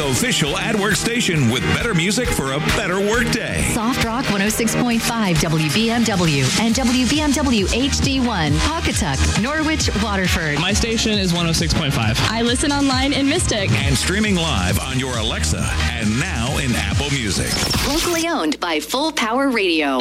official AdWork station with better music for a better workday. Soft Rock 106.5 WBMW and WBMW HD1, Pawcatuck, Norwich, Waterford. My station is 106.5. I listen online in Mystic. And streaming live on your Alexa and now in Apple Music. Locally owned by Full Power Radio.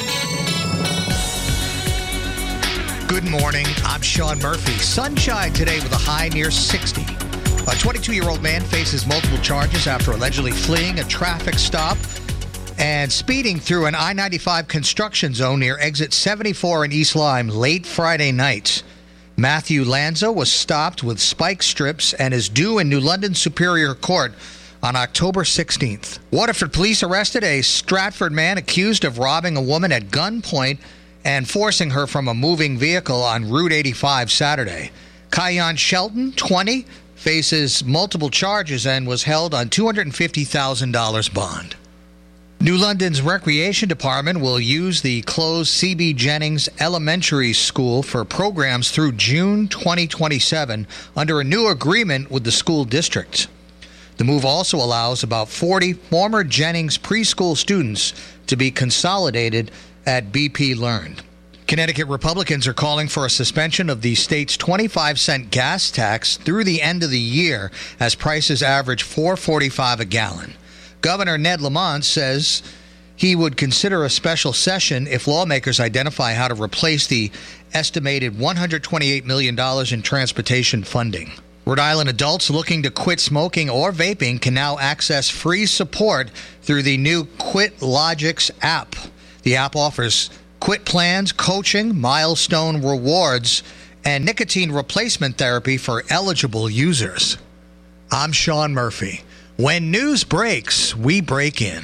Good morning. I'm Sean Murphy. Sunshine today with a high near 60. A 22-year-old man faces multiple charges after allegedly fleeing a traffic stop and speeding through an I-95 construction zone near exit 74 in East Lyme late Friday night. Matthew Lanza was stopped with spike strips and is due in New London Superior Court on October 16th. Waterford police arrested a Stratford man accused of robbing a woman at gunpoint and forcing her from a moving vehicle on Route 85 Saturday. Kion Shelton, 20, faces multiple charges and was held on $250,000 bond. New London's Recreation Department will use the closed C.B. Jennings Elementary School for programs through June 2027 under a new agreement with the school district. The move also allows about 40 former Jennings preschool students to be consolidated at BP Learned. Connecticut Republicans are calling for a suspension of the state's 25-cent gas tax through the end of the year as prices average $4.45 a gallon. Governor Ned Lamont says he would consider a special session if lawmakers identify how to replace the estimated $128 million in transportation funding. Rhode Island adults looking to quit smoking or vaping can now access free support through the new QuitLogix app. The app offers quit plans, coaching, milestone rewards, and nicotine replacement therapy for eligible users. I'm Sean Murphy. When news breaks, we break in.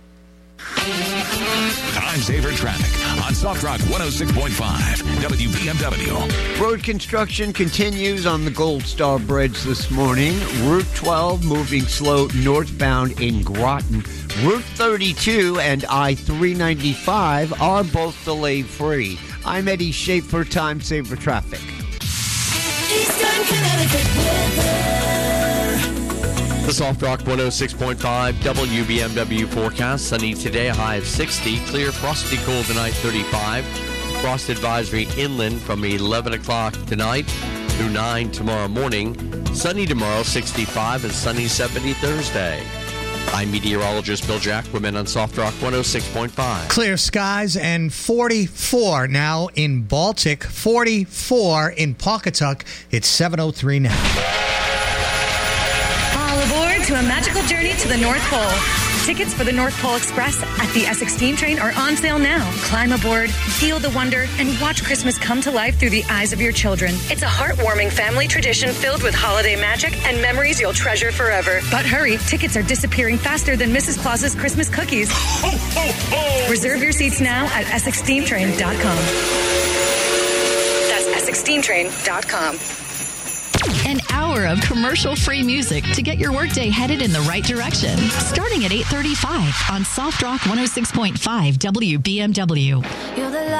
Time saver traffic on Soft Rock 106.5 WBMW. Road construction continues on the Gold Star Bridge this morning. Route 12 moving slow northbound in Groton. Route 32 and I-395 are both delay-free. I'm Eddie Schaefer, Time Saver Traffic. Eastern Connecticut weather. The Soft Rock 106.5 WBMW forecast. Sunny today, a high of 60. Clear, frosty cold tonight, 35. Frost advisory inland from 11 o'clock tonight through 9 tomorrow morning. Sunny tomorrow, 65, and sunny 70 Thursday. I'm meteorologist Bill Jackwoman on Soft Rock 106.5. Clear skies and 44 now in Baltic, 44 in Pawcatuck. It's 7:03 now. All aboard to a magical journey to the North Pole. Tickets for the North Pole Express at the Essex Steam Train are on sale now. Climb aboard, feel the wonder, and watch Christmas come to life through the eyes of your children. It's a heartwarming family tradition filled with holiday magic and memories you'll treasure forever. But hurry, tickets are disappearing faster than Mrs. Claus's Christmas cookies. Ho, ho, ho! Reserve your seats now at EssexSteamTrain.com. That's EssexSteamTrain.com. An hour of commercial-free music to get your workday headed in the right direction. Starting at 8:35 on Soft Rock 106.5 WBMW.